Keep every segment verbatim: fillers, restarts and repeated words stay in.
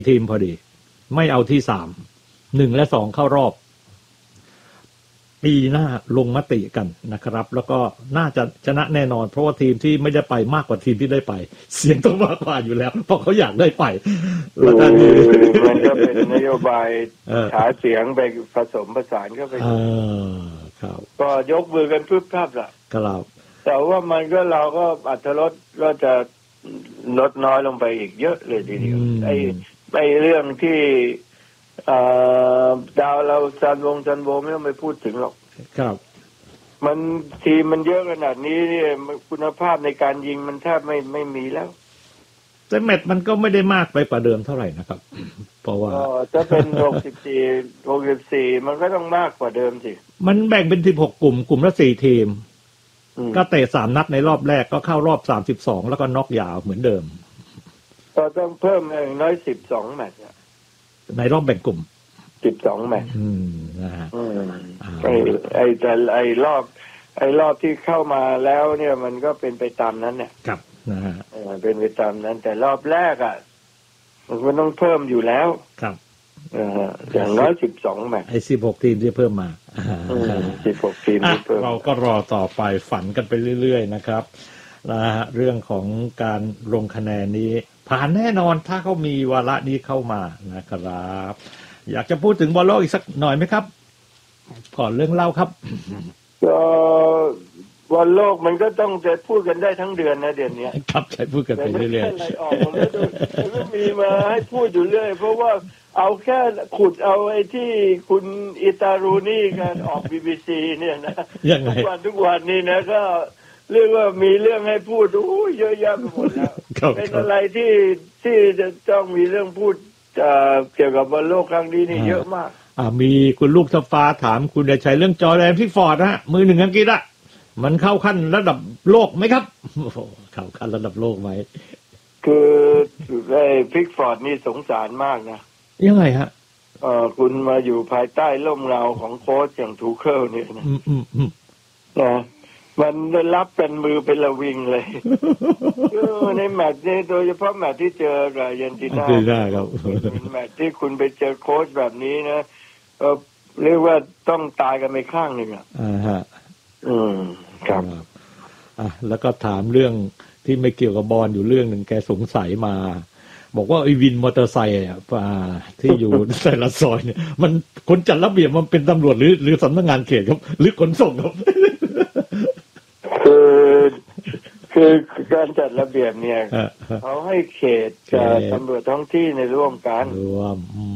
ทีมพอดีไม่เอาที่สามหนึ่งและสองเข้ารอบปีหน้าลงมติกันนะครับแล้วก็น่าจะชนะแน่นอนเพราะว่าทีมที่ไม่ได้ไปมากกว่าทีมที่ได้ไปเสียงต้องมากกว่าอยู่แล้วเพราะเขาอยากได้ไปแล้วก็มันก็เป็นนโยบายหาเสียงไปผสมผสานก็ไปก็ยกมือกันพึบพับล่ะครับแต่ว่ามันก็เราก็อรรถรสก็จะลดน้อยลงไปอีกเยอะเลยทีเดียวไอ้ไอ้เรื่องที่ดาวเราซันวงซันโบไม่ต้องไปพูดถึงหรอกครับมันทีมมันเยอะขนาดนี้เนี่ยคุณภาพในการยิงมันแทบไม่ไม่มีแล้วแต่แมตช์มันก็ไม่ได้มากไปกว่าเดิมเท่าไหร่นะครับเพราะว่าถ้าเป็นหกสิบสี่ หกสิบสี่มันก็ต้องมากกว่าเดิมสิมันแบ่งเป็นสิบหกกลุ่มกลุ่มละสี่ทีมก็เตะสามนัดในรอบแรกก็เข้ารอบสามสิบสองแล้วก็น็อกยาวเหมือนเดิมก็ต้องเพิ่มอย่างน้อยสิบสองแมตช์ในรอบแบ่งกลุ่มสิบสองแมตช์อืมนะฮะไอ้ไอ้แต่ไอ้รอบไอ้รอบที่เข้ามาแล้วเนี่ยมันก็เป็นไปตามนั้นเนี่ยครับนะฮะเป็นไปตามนั้นแต่รอบแรกอ่ะมันต้องเพิ่มอยู่แล้วครับอย่างน้อยสิบสองแมตช์ไอ้สิบหกทีมที่เพิ่มมาสิบหกทีมที่เพิ่มเราก็รอต่อไปฝันกันไปเรื่อยๆนะครับนะฮะเรื่องของการลงคะแนนนี้ผ่านแน่นอนถ้าเขามีวาระนี้เข้ามานะครับอยากจะพูดถึงบอลโลกอีกสักหน่อยไหมครับก่อนเรื่องเล่าครับก็บอลโลกมันก็ต้องจะพูดกันได้ทั้งเดือนนะเดือนนี้ครับใช่พูดกันไปเรื่อยๆอะไรออกมันก็มีมาให้พูดอยู่เรื่อยเพราะว่าเอาแค่ขุดเอาไอ้ที่คุณอิตารูนี่กันออก บี บี ซี เนี่ยนะทุกวันทุกวันนี้นะก็เรียกว่ามีเรื่องให้พูดโอ้ยเยอะแยะไปหมดแล้วเป็นอะไรที่ที่จะต้องมีเรื่องพูดเกี่ยวกับบอลโลกครั้งนี้นี่เยอะมากอ่ามีคุณลูกทัพฟ้าถามคุณเดชัยเรื่องจอร์แดนพิกฟอร์ดนะมือหนึ่งอังกฤษอะมันเข้าขั้นระดับโลกไหมครับเข้าขั้นระดับโลกไหมคือไอ้พิกฟอร์ดนี่สงสารมากนะยังไงฮะเออคุณมาอยู่ภายใต้ร่มเงาของโค้ชอย่างทูเคิลเนี่ยนะนะมันได้รับเป็นมือเป็นระวิงเลยในแมตช์นี้โดยเฉพาะแมตช์ที่เจอกับอาร์เจนตินาครับแมตช์ที่คุณไปเจอโค้ชแบบนี้นะเออเรียกว่าต้องตายกันไปข้างหนึ่งอ่ะอ่าฮะอืมครับอ่ะแล้วก็ถามเรื่องที่ไม่เกี่ยวกับบอลอยู่เรื่องหนึ่งแกสงสัยมาบอกว่าไอ้วินมอเตอร์ไซค์อ่ะที่อยู่แต่ละซอยเนี่ยมันคนจัดระเบียบมันเป็นตำรวจหรือหรือสำนักงานเขตครับหรือขนส่งครับคือคือการจัดระเบียบเนี่ยเขาให้เขตกับตำรวจท้องที่ในร่วมกันร่วม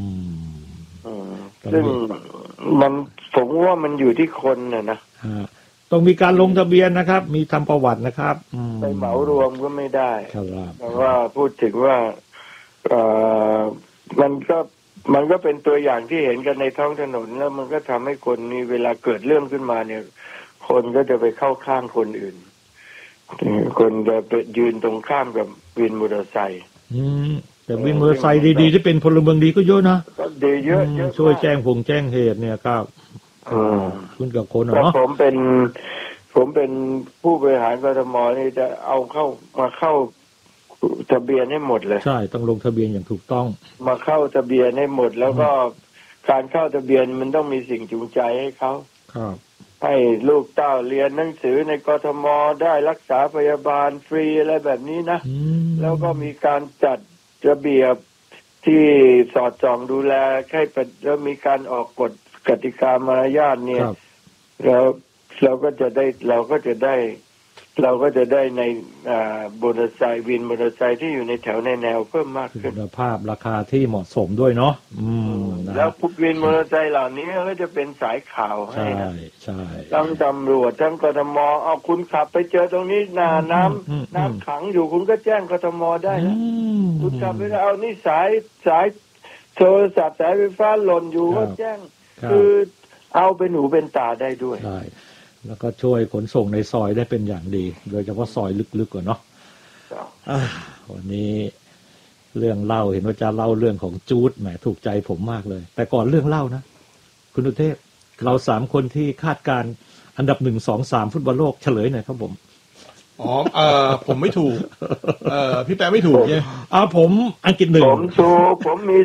ซึ่งมันผมว่ามันอยู่ที่คนน่ะนะต้องมีการลงทะเบียนนะครับมีทำประวัตินะครับไปเหมารวมก็ไม่ได้เพราะว่าพูดถึงว่าเอ่อมันก็มันก็เป็นตัวอย่างที่เห็นกันในท้องถนนแล้วมันก็ทำให้คนมีเวลาเกิดเรื่องขึ้นมาเนี่ยคนก็จะไปเข้าข้างคนอื่นคนจะไปยืนตรงข้ามกับวินมอเตอร์ไซค์แต่วินมอเตอร์ไซค์ดีๆที่เป็นพลเมืองดีก็เยอะนะก็ดีเยอะช่วยแจ้งผงแจ้งเหตุเนี่ยครับคุณกับคนเนาะผมเป็นผมเป็นผู้บริหารกทมนี่จะเอาเข้ามาเข้าทะเบียนให้หมดเลยใช่ต้องลงทะเบียนอย่างถูกต้องมาเข้าทะเบียนให้หมดแล้วก็การเข้าทะเบียนมันต้องมีสิ่งจูงใจให้เขาครับให้ลูกเต้าเรียนหนังสือในกทมได้รักษาพยาบาลฟรีอะไรแบบนี้นะแล้วก็มีการจัดระเบียบที่สอดส่องดูแลให้แล้วมีการออกกฎกติกามารยาทเนี่ยแล้วเราก็จะได้เราก็จะได้เราก็จะได้ในมอเตอร์ไซค์วินมอเตอร์ไซค์ที่อยู่ในแถวในแนวเพิ่มมากขึ้นคุณภาพราคาที่เหมาะสมด้วยเนาะแล้วพวกวินมอเตอร์ไซค์เหล่านี้ก็จะเป็นสายข่าวให้นะใช่ทั้งตำรวจทั้งกทมเอาคุณขับไปเจอตรงนี้นาน้ำน้ำขังอยู่คุณก็แจ้งกทมได้นะคุณขับไปเอานี่สายสายโทรศัพท์สายไฟฟ้าหล่นอยู่ก็แจ้งคือเอาเป็นหูเป็นตาได้ด้วยใช่แล้วก็ช่วยขนส่งในซอยได้เป็นอย่างดีโดยเฉพาะซอยลึกๆกว่าเนาะวันนี้เรื่องเล่าเห็นว่าจะเล่าเรื่องของจูดแหมถูกใจผมมากเลยแต่ก่อนเรื่องเล่านะคุณอุเทพเราสามคนที่คาดการอันดับหนึ่งสองสามฟุตบอลโลกเฉลยหน่อยครับผมอ๋อเออผมไม่ถูกเออพี่แป๊ะไม่ถูกใช่ไหมอ่าผมอังกฤษหนึ่งผมถูกผมมี